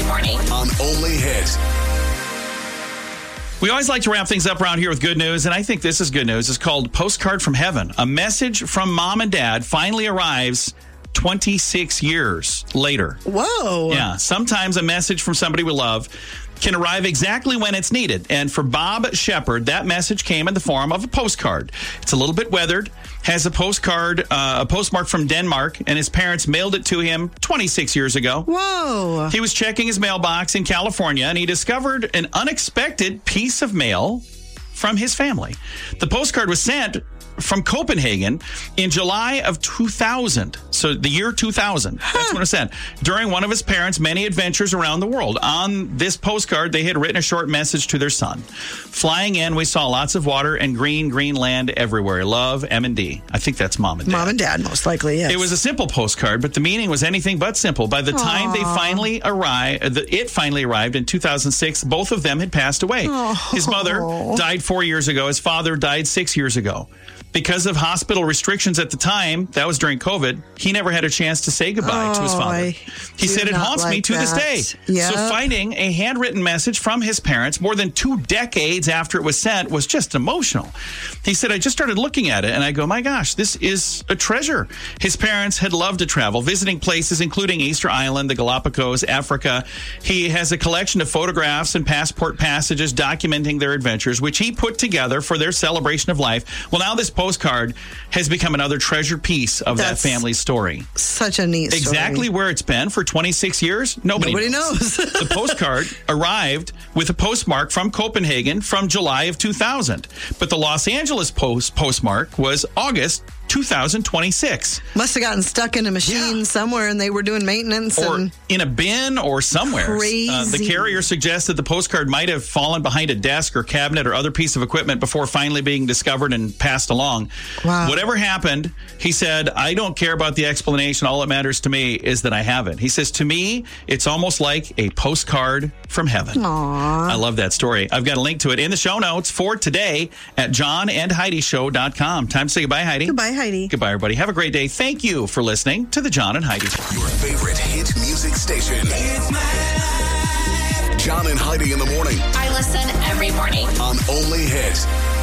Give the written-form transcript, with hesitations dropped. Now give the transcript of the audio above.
morning. On Only Hit. We always like to wrap things up around here with good news, and I think this is good news. It's called Postcard from Heaven. A message from mom and dad finally arrives 26 years later. Whoa. Yeah, sometimes a message from somebody we love can arrive exactly when it's needed. And for Bob Shepard, that message came in the form of a postcard. It's a little bit weathered, has a postcard, a postmark from Denmark, and his parents mailed it to him 26 years ago. Whoa. He was checking his mailbox in California, and he discovered an unexpected piece of mail from his family. The postcard was sent from Copenhagen in July of 2000. So the year 2000. That's when it was sent. During one of his parents' many adventures around the world. On this postcard, they had written a short message to their son. Flying in, we saw lots of water and green land everywhere. Love, M&D. I think that's mom and dad. Mom and dad, most likely, yes. It was a simple postcard, but the meaning was anything but simple. By the time they finally arrived, it finally arrived in 2006, both of them had passed away. His mother died 4 years ago. His father died 6 years ago. Because of hospital restrictions at the time, that was during COVID, he never had a chance to say goodbye to his father. He said, it haunts me to this day. Yep. So finding a handwritten message from his parents more than 2 decades after it was sent was just emotional. He said, I just started looking at it and I go, my gosh, this is a treasure. His parents had loved to travel, visiting places including Easter Island, the Galapagos, Africa. He has a collection of photographs and passport passages documenting their adventures, which he put together for their celebration of life. Well, now this postcard has become another treasured piece of that family's story. Such a neat story. Exactly where it's been for 26 years, nobody knows. The postcard arrived with a postmark from Copenhagen from July of 2000. But the Los Angeles postmark was August 2026. Must have gotten stuck in a machine somewhere and they were doing maintenance. Or in a bin or somewhere. Crazy. The carrier suggests that the postcard might have fallen behind a desk or cabinet or other piece of equipment before finally being discovered and passed along. Wow. Whatever happened, he said, I don't care about the explanation. All that matters to me is that I have it. He says, to me, it's almost like a postcard from heaven. Aww. I love that story. I've got a link to it in the show notes for today at johnandheidishow.com. Time to say goodbye, Heidi. Goodbye, Heidi. Goodbye, everybody. Have a great day. Thank you for listening to the John and Heidi Show. Your favorite hit music station. It's my life. John and Heidi in the morning. I listen every morning. On Only Hit.